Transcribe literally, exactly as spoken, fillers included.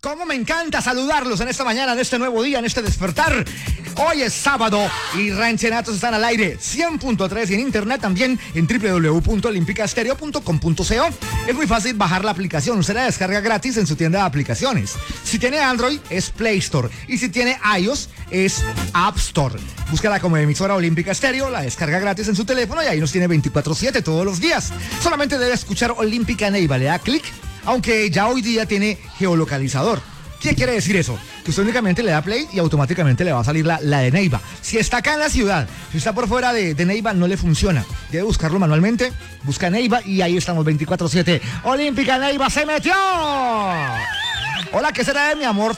Cómo me encanta saludarlos en esta mañana, en este nuevo día, en este despertar. Hoy es sábado y Ranchenatos están al aire cien punto tres y en internet también en doble u doble u doble u punto olímpica estéreo punto com punto co. Es muy fácil bajar la aplicación, usted la descarga gratis en su tienda de aplicaciones. Si tiene Android es Play Store y si tiene iOS es App Store. Búscala como emisora Olímpica Estéreo, la descarga gratis en su teléfono y ahí nos tiene veinticuatro siete todos los días. Solamente debe escuchar Olímpica Neiva, le da clic. Aunque ya hoy día tiene geolocalizador. ¿Qué quiere decir eso? Que usted únicamente le da play y automáticamente le va a salir la, la de Neiva. Si está acá en la ciudad, si está por fuera de, de Neiva, no le funciona. Debe buscarlo manualmente, busca Neiva y ahí estamos veinticuatro siete. Olímpica Neiva se metió. Hola, ¿qué será de mi amor?